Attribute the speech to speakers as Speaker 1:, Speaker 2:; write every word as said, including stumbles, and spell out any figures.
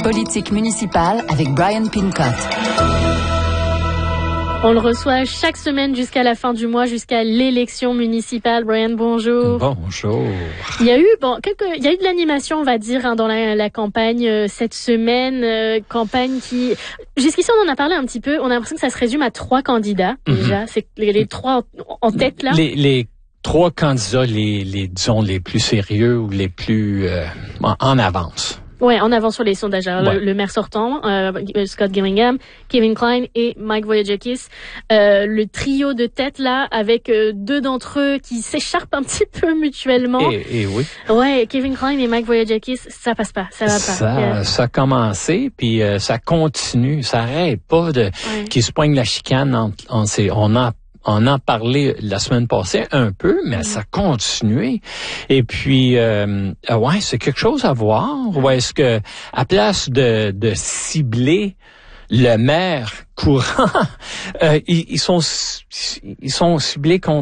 Speaker 1: Politique municipale avec Brian Pincott.
Speaker 2: On le reçoit chaque semaine jusqu'à la fin du mois, jusqu'à l'élection municipale. Brian, bonjour.
Speaker 3: Bonjour.
Speaker 2: Il y a eu, bon, quelques, il y a eu de l'animation, on va dire, hein, dans la, la campagne euh, cette semaine. Euh, campagne qui, jusqu'ici, on en a parlé un petit peu. On a l'impression que ça se résume à trois candidats, mm-hmm. déjà. C'est les, les trois en, en tête, là.
Speaker 3: Les, les trois candidats, les, les, disons, les plus sérieux ou les plus euh, en, en avance.
Speaker 2: Ouais, en avant sur les sondages. Alors,
Speaker 3: ouais.
Speaker 2: le, le maire sortant, euh, Scott Gillingham, Kevin Klein et Mike Voyagakis. Euh, le trio de tête, là, avec euh, deux d'entre eux qui s'écharpent un petit peu mutuellement.
Speaker 3: Et, et oui.
Speaker 2: Ouais, Kevin Klein et Mike Voyagakis, ça passe pas, ça va pas.
Speaker 3: Ça,
Speaker 2: yeah.
Speaker 3: ça a commencé, puis euh, ça continue, ça arrête pas de ouais. qu'ils se poignent la chicane. En, en, on en On en parlait la semaine passée un peu, mais mmh. ça a continué. Et puis, euh, ouais, c'est quelque chose à voir. Ou est-ce que, à place de, de cibler le maire courant, euh, ils, ils sont, ils sont ciblés contre